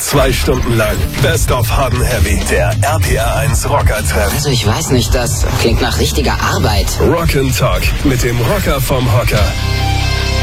2 Stunden lang Best of Hard & Heavy, der RPR1 Rocker-Treff. Also ich weiß nicht, das klingt nach richtiger Arbeit. Rock & Talk mit dem Rocker vom Hocker.